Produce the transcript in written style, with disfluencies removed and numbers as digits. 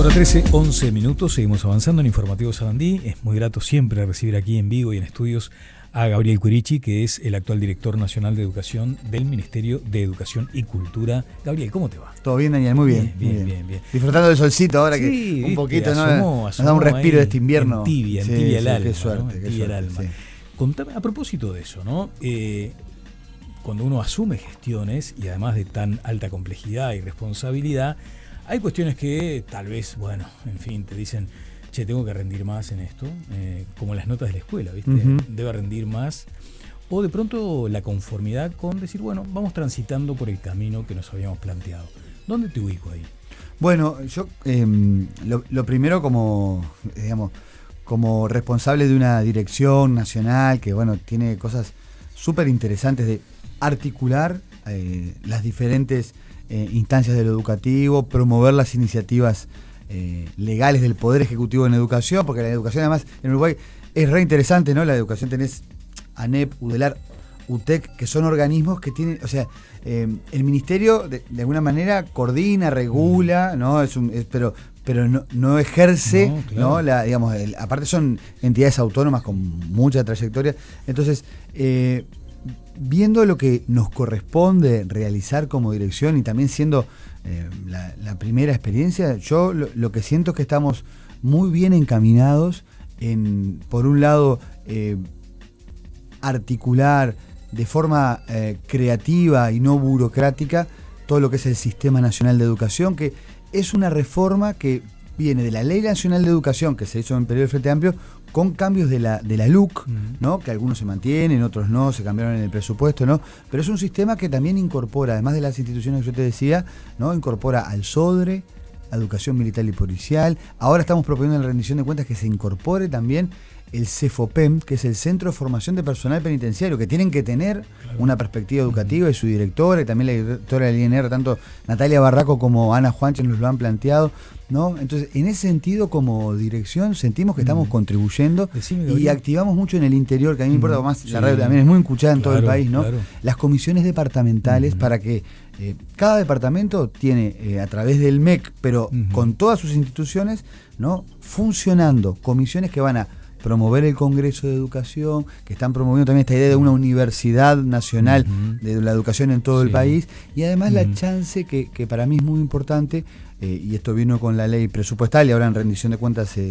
Hora 13, 11 minutos, seguimos avanzando en Informativo Sarandí. Es muy grato siempre recibir aquí en vivo y en estudios a Gabriel Curichi, que es el actual director nacional de educación del Ministerio de Educación y Cultura. Gabriel, ¿cómo te va? Todo bien, Daniel, muy bien. Bien. Disfrutando del solcito ahora, Sí, que un poquito asomó nos da un respiro de este invierno. En tibia el alma. Qué suerte, ¿no? qué Tibia el suerte, alma. sí. Contame, a propósito de eso, ¿no? Cuando uno asume gestiones y además de tan alta complejidad y responsabilidad, hay cuestiones que tal vez, bueno, en fin, te dicen, che, tengo que rendir más en esto, como las notas de la escuela, ¿viste? Uh-huh. Debe rendir más. O de pronto la conformidad con decir, bueno, vamos transitando por el camino que nos habíamos planteado. ¿Dónde te ubico ahí? Bueno, yo lo primero como responsable de una dirección nacional que, bueno, tiene cosas súper interesantes de articular las diferentes instancias de lo educativo, promover las iniciativas legales del Poder Ejecutivo en educación, porque la educación además en Uruguay es re interesante, ¿no? La educación tenés ANEP, UDELAR, UTEC, que son organismos que tienen, o sea, el ministerio de alguna manera coordina, regula, ¿no? Pero no ejerce, no, claro. ¿No? Aparte son entidades autónomas con mucha trayectoria. Entonces, viendo lo que nos corresponde realizar como dirección y también siendo la primera experiencia, yo lo que siento es que estamos muy bien encaminados en, por un lado, articular de forma creativa y no burocrática todo lo que es el Sistema Nacional de Educación, que es una reforma que viene de la Ley Nacional de Educación, que se hizo en el periodo del Frente Amplio, con cambios de la LUC, ¿no? Que algunos se mantienen, otros no, se cambiaron en el presupuesto, ¿no? Pero es un sistema que también incorpora, además de las instituciones que yo te decía, ¿no? Incorpora al SODRE, a Educación Militar y Policial. Ahora estamos proponiendo en la rendición de cuentas que se incorpore también el CEFOPEM, que es el Centro de Formación de Personal Penitenciario, que tienen que tener una perspectiva educativa, y su directora, y también la directora del INR, tanto Natalia Barraco como Ana Juanchen nos lo han planteado, ¿no? Entonces, en ese sentido, como dirección, sentimos que estamos contribuyendo. Decime, y activamos mucho en el interior, que a mí me importa más, sí. La radio también es muy escuchada en todo el país, ¿no? Claro. Las comisiones departamentales para que cada departamento tiene, a través del MEC, pero con todas sus instituciones, ¿no? Funcionando, comisiones que van a promover el Congreso de Educación, que están promoviendo también esta idea de una universidad nacional de la educación en todo el país, y además la chance que para mí es muy importante, y esto vino con la ley presupuestal y ahora en rendición de cuentas